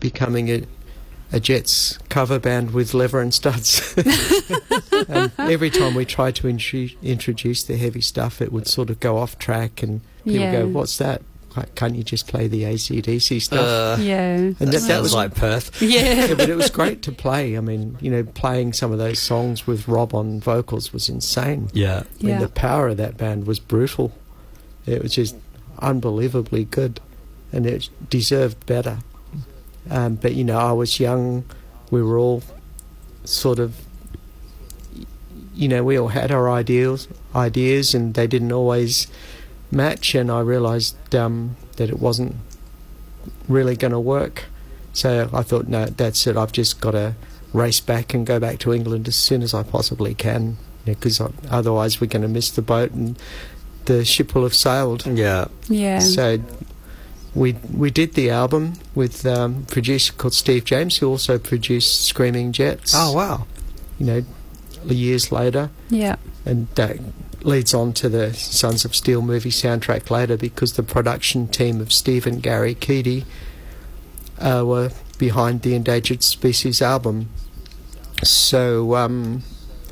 becoming a Jets cover band with leather and studs. And every time we tried to introduce the heavy stuff, it would sort of go off track, and people go, "What's that? Can't you just play the AC/DC stuff?" And that was like Perth. Yeah, but it was great to play. I mean, playing some of those songs with Rob on vocals was insane. Yeah. I mean, the power of that band was brutal. It was just unbelievably good, and it deserved better. But I was young. We were all sort of, we all had our ideas, and they didn't always match. And I realised that it wasn't really going to work. So I thought, no, that's it. I've just got to race back and go back to England as soon as I possibly can, because otherwise we're going to miss the boat and the ship will have sailed. Yeah. So we did the album with a producer called Steve James, who also produced Screaming Jets. Oh, wow. Years later. Yeah. And that leads on to the Sons of Steel movie soundtrack later, because the production team of Steve and Gary Keady were behind the Endangered Species album. So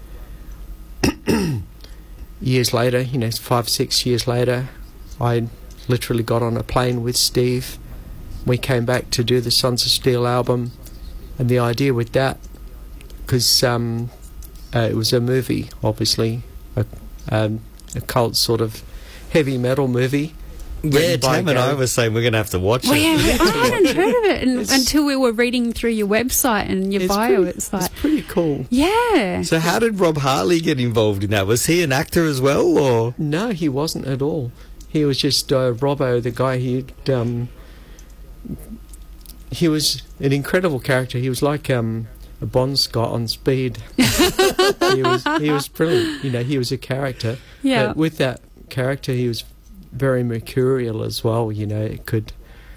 years later, 5-6 years later, I literally got on a plane with Steve. We came back to do the Sons of Steel album, and the idea with that, because it was a movie, obviously, a cult sort of heavy metal movie. Yeah, Tam and I were saying we're going to have to watch it. I hadn't heard of it until we were reading through your website and your bio. It's pretty cool. Yeah. So how did Rob Hartley get involved in that? Was he an actor as well, or? No, he wasn't at all. He was just Robbo, the guy. He was an incredible character. He was like a Bond Scott on speed. He was brilliant. He was a character. Yeah. But with that character, he was very mercurial as well. It could.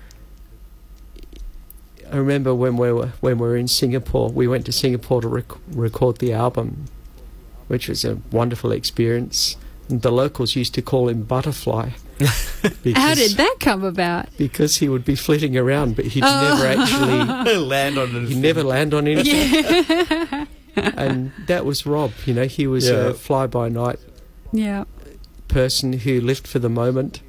I remember when we were in Singapore. We went to Singapore to record the album, which was a wonderful experience. And the locals used to call him Butterfly. How did that come about? Because he would be flitting around, but he'd never actually land on anything. He'd never land on anything. Yeah. And that was Rob. He was a fly-by-night person who lived for the moment.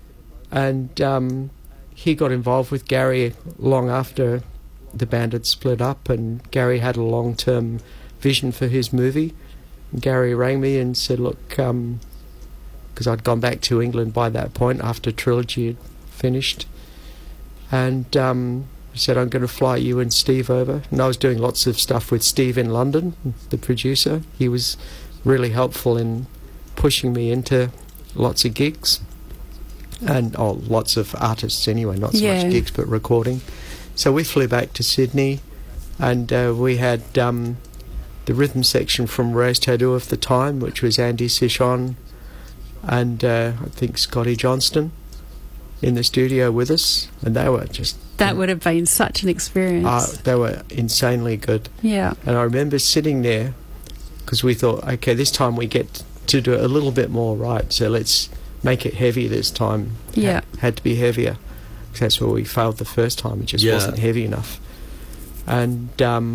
And he got involved with Gary long after the band had split up, and Gary had a long-term vision for his movie. And Gary rang me and said, look, because I'd gone back to England by that point after Trilogy had finished, and he said, I'm going to fly you and Steve over. And I was doing lots of stuff with Steve in London, the producer. He was really helpful in pushing me into lots of gigs, and lots of artists anyway, not so much gigs but recording. So we flew back to Sydney, and we had the rhythm section from Rose Tattoo of the time, which was Andy Sichon and I think Scotty Johnston in the studio with us, and they were just... That would have been such an experience. They were insanely good. Yeah. And I remember sitting there, because we thought, okay, this time we get to do it a little bit more right, so let's make it heavy this time. Yeah. Had to be heavier, because that's where we failed the first time. It just wasn't heavy enough. And,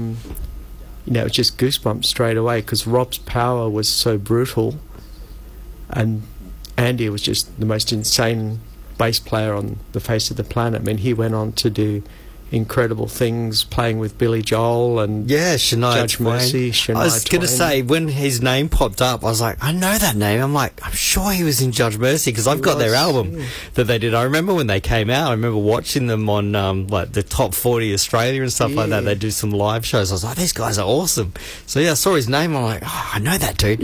it was just goosebumps straight away, because Rob's power was so brutal, and Andy was just the most insane bass player on the face of the planet. I mean, he went on to do incredible things, playing with Billy Joel and Shania Judge Twain. Mercy, Shania I was going to Twain. say, when his name popped up, I was like, I know that name. I'm like, I'm sure he was in Judge Mercy, because I've got their album that they did. I remember when they came out, I remember watching them on like the Top 40 Australia and stuff like that. They do some live shows. I was like, these guys are awesome. So I saw his name. I'm like, I know that dude.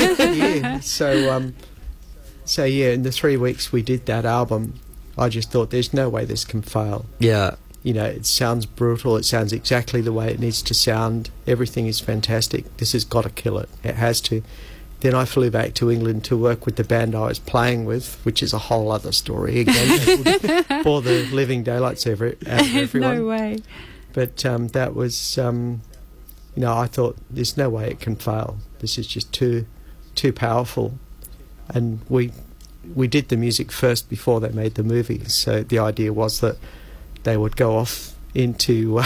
So in the 3 weeks we did that album, I just thought, there's no way this can fail. Yeah. It sounds brutal. It sounds exactly the way it needs to sound. Everything is fantastic. This has got to kill it. It has to. Then I flew back to England to work with the band I was playing with, which is a whole other story again. For the living daylights out of everyone. No way. But that was, I thought, there's no way it can fail. This is just too powerful. And we did the music first before they made the movie. So the idea was that they would go off into